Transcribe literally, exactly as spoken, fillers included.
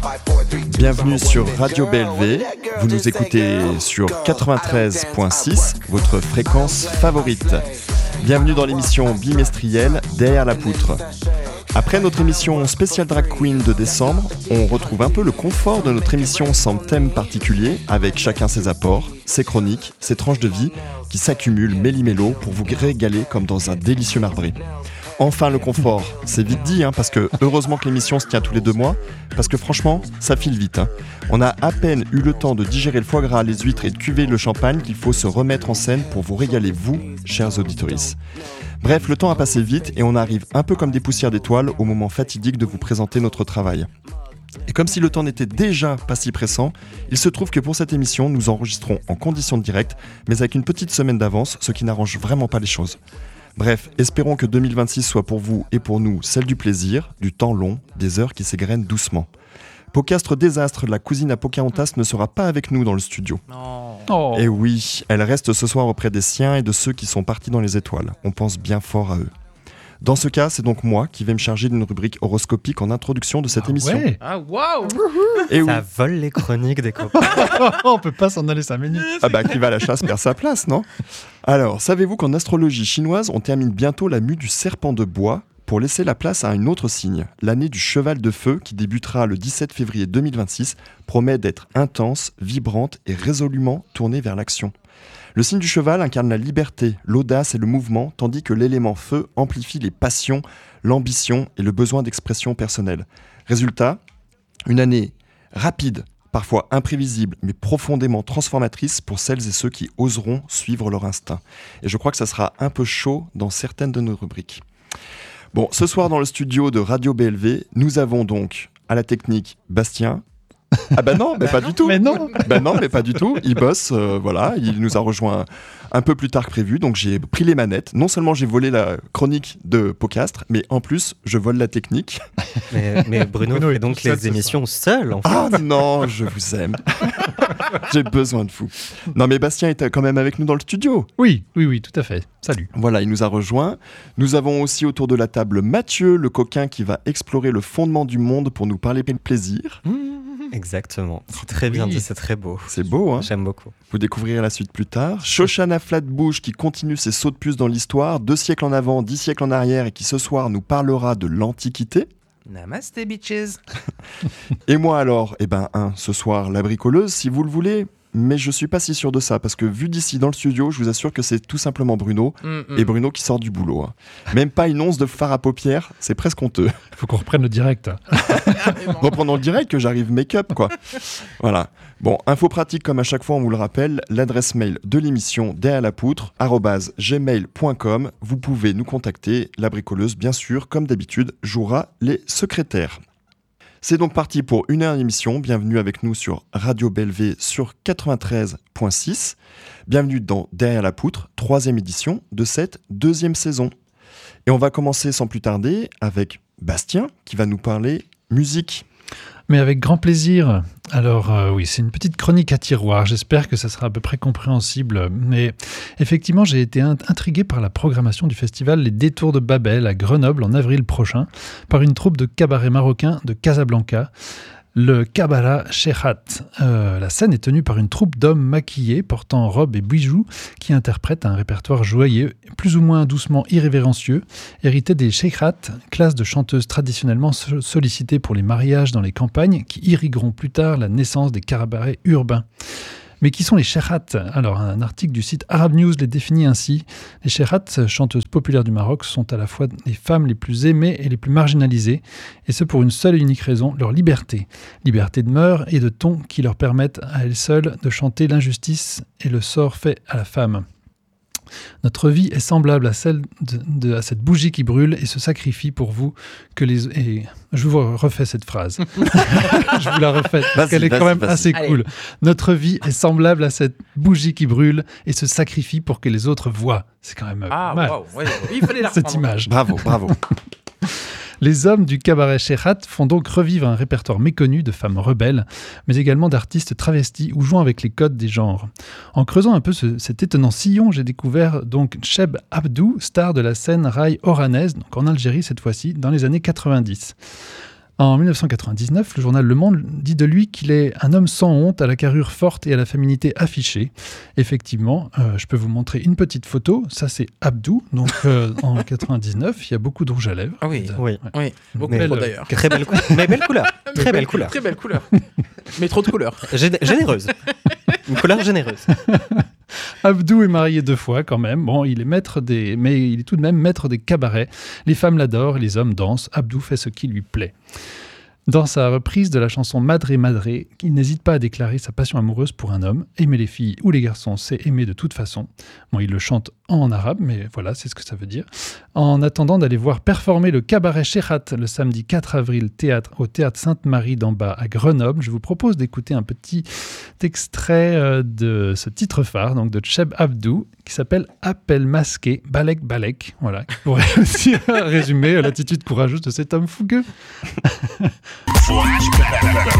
Bienvenue sur Radio B L V, vous nous écoutez sur quatre-vingt-treize virgule six, votre fréquence favorite. Bienvenue dans l'émission bimestrielle Derrière la poutre. Après notre émission spéciale Drag Queen de décembre, on retrouve un peu le confort de notre émission sans thème particulier, avec chacun ses apports, ses chroniques, ses tranches de vie qui s'accumulent méli-mélo pour vous régaler comme dans un délicieux marbré. Enfin le confort, c'est vite dit, hein, parce que heureusement que l'émission se tient tous les deux mois, parce que franchement, ça file vite. Hein. On a à peine eu le temps de digérer le foie gras, les huîtres et de cuver le champagne qu'il faut se remettre en scène pour vous régaler, vous, chers auditorices. Bref, le temps a passé vite et on arrive un peu comme des poussières d'étoiles au moment fatidique de vous présenter notre travail. Et comme si le temps n'était déjà pas si pressant, il se trouve que pour cette émission, nous enregistrons en conditions de direct, mais avec une petite semaine d'avance, ce qui n'arrange vraiment pas les choses. Bref, espérons que deux mille vingt-six soit pour vous et pour nous celle du plaisir, du temps long, des heures qui s'égrènent doucement. Pocastre désastre, la cousine à Pocahontas ne sera pas avec nous dans le studio. Oh. Et oui, elle reste ce soir auprès des siens et de ceux qui sont partis dans les étoiles. On pense bien fort à eux. Dans ce cas, c'est donc moi qui vais me charger d'une rubrique horoscopique en introduction de cette ah émission. Ouais. Ah waouh. Et oui. Ça vole les chroniques des copains. On peut pas s'en aller cinq minutes. Ah bah qui va à la chasse perd sa place, non ? Alors, savez-vous qu'en astrologie chinoise, on termine bientôt la mue du serpent de bois pour laisser la place à un autre signe. L'année du cheval de feu, qui débutera le dix-sept février deux mille vingt-six, promet d'être intense, vibrante et résolument tournée vers l'action. Le signe du cheval incarne la liberté, l'audace et le mouvement, tandis que l'élément feu amplifie les passions, l'ambition et le besoin d'expression personnelle. Résultat, une année rapide, parfois imprévisible, mais profondément transformatrice pour celles et ceux qui oseront suivre leur instinct. Et je crois que ça sera un peu chaud dans certaines de nos rubriques. Bon, ce soir dans le studio de Radio B L V, nous avons donc à la technique Bastien. Ah bah non, mais bah pas non. du tout. Mais non. Bah non, mais pas du tout. Il bosse, euh, voilà. Il nous a rejoint un peu plus tard que prévu, donc j'ai pris les manettes. Non seulement j'ai volé la chronique de Pocastre, mais en plus je vole la technique. Mais, mais Bruno, Bruno fait donc les seul, émissions seul, en fait. Ah non, je vous aime. J'ai besoin de vous. Non, mais Bastien est quand même avec nous dans le studio. Oui, oui, oui, tout à fait. Salut. Voilà, il nous a rejoint. Nous avons aussi autour de la table Mathieu, le coquin qui va explorer le fondement du monde pour nous parler de plaisir. Mmh. Exactement, c'est très bien oui. dit, c'est très beau. C'est beau, hein ? J'aime beaucoup. Vous découvrirez la suite plus tard. Shoshana Flatbush qui continue ses sauts de puce dans l'histoire, deux siècles en avant, dix siècles en arrière, et qui ce soir nous parlera de l'Antiquité. Namaste bitches. Et moi alors, eh ben, un, ce soir, la bricoleuse, si vous le voulez. Mais je suis pas si sûr de ça, parce que vu d'ici dans le studio, je vous assure que c'est tout simplement Bruno, mm-hmm. et Bruno qui sort du boulot. Hein. Même pas une once de fard à paupières, c'est presque honteux. Il faut qu'on reprenne le direct. Reprenons le direct, que j'arrive make-up, quoi. Voilà. Bon, info pratique comme à chaque fois, on vous le rappelle, l'adresse mail de l'émission derrière la poutre, arobase gmail point com. Vous pouvez nous contacter, la bricoleuse, bien sûr, comme d'habitude, jouera les secrétaires. C'est donc parti pour une heure d'émission. Bienvenue avec nous sur Radio B L V sur quatre-vingt-treize virgule six. Bienvenue dans Derrière la poutre, troisième édition de cette deuxième saison. Et on va commencer sans plus tarder avec Bastien qui va nous parler musique. Mais avec grand plaisir. Alors euh, oui, c'est une petite chronique à tiroir. J'espère que ça sera à peu près compréhensible. Mais effectivement, j'ai été intrigué par la programmation du festival Les Détours de Babel à Grenoble en avril prochain par une troupe de cabaret marocain de Casablanca, le Kabbalah Sheikhat. Euh, la scène est tenue par une troupe d'hommes maquillés portant robes et bijoux qui interprètent un répertoire joyeux, plus ou moins doucement irrévérencieux, hérité des Sheikhats, classe de chanteuses traditionnellement sollicitées pour les mariages dans les campagnes qui irrigueront plus tard la naissance des cabarets urbains. Mais qui sont les Sheikhats ? Alors, un article du site Arab News les définit ainsi. Les Sheikhats, chanteuses populaires du Maroc, sont à la fois les femmes les plus aimées et les plus marginalisées, et ce pour une seule et unique raison, leur liberté. Liberté de mœurs et de ton qui leur permettent à elles seules de chanter l'injustice et le sort fait à la femme. Notre vie est semblable à celle de, de à cette bougie qui brûle et se sacrifie pour vous que les... Et je vous refais cette phrase. Je vous la refais parce qu'elle est quand même assez cool. Allez. Notre vie est semblable à cette bougie qui brûle et se sacrifie pour que les autres voient. C'est quand même ah, pas mal. Wow, ouais, il fallait la cette image. Bravo, bravo. Les hommes du cabaret Sheikhat font donc revivre un répertoire méconnu de femmes rebelles, mais également d'artistes travestis ou jouant avec les codes des genres. En creusant un peu ce, cet étonnant sillon, j'ai découvert donc Cheb Abdou, star de la scène raï oranaise, donc en Algérie cette fois-ci, dans les années quatre-vingt-dix. En dix-neuf cent quatre-vingt-dix-neuf, le journal Le Monde dit de lui qu'il est un homme sans honte, à la carrure forte et à la féminité affichée. Effectivement, euh, je peux vous montrer une petite photo. Ça, c'est Abdou. Donc, euh, en quatre-vingt-dix-neuf, il y a beaucoup de rouge à lèvres. Ah oui, oui, ouais. oui. Beaucoup Mais trop le- d'ailleurs. Très belle, cou- mais belle couleur. Très belle couleur. Très belle couleur. Mais trop de couleurs. Gén- généreuse. Une couleur généreuse. Abdou est marié deux fois quand même. Bon, il est maître des, mais il est tout de même maître des cabarets. Les femmes l'adorent, les hommes dansent. Abdou fait ce qui lui plaît. Dans sa reprise de la chanson Madré Madré, il n'hésite pas à déclarer sa passion amoureuse pour un homme. Aimer les filles ou les garçons, c'est aimer de toute façon. Bon, il le chante en arabe, mais voilà, c'est ce que ça veut dire. En attendant d'aller voir performer le cabaret Sheikhat le samedi quatre avril théâtre, au théâtre Sainte-Marie d'en bas à Grenoble, je vous propose d'écouter un petit extrait euh, de ce titre phare, donc de Cheb Abdou, qui s'appelle Appel masqué, Balek Balek. Voilà, qui pourrait aussi résumer l'attitude courageuse de cet homme fougueux. Flashback.